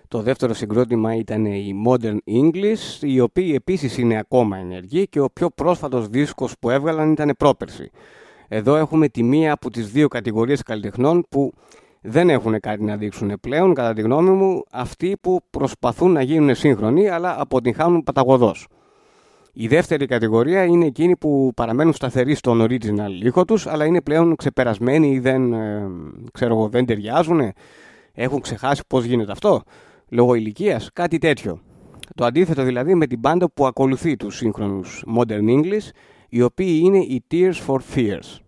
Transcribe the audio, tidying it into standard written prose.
Το δεύτερο συγκρότημα ήταν η Modern English, οι οποίοι επίσης είναι ακόμα ενεργοί και ο πιο πρόσφατος δίσκος που έβγαλαν ήταν πρόπερση. Εδώ έχουμε τη μία από τις δύο κατηγορίες καλλιτεχνών που δεν έχουν κάτι να δείξουν πλέον, κατά τη γνώμη μου, αυτοί που προσπαθούν να γίνουν σύγχρονοι αλλά αποτυγχάνουν παταγωδώς. Η δεύτερη κατηγορία είναι εκείνοι που παραμένουν σταθεροί στον original ήχο τους, αλλά είναι πλέον ξεπερασμένοι ή δεν ταιριάζουν, έχουν ξεχάσει πώς γίνεται αυτό, λόγω ηλικίας, κάτι τέτοιο. Το αντίθετο δηλαδή με την μπάντα που ακολουθεί τους σύγχρονους Modern English, οι οποίοι είναι οι Tears for Fears.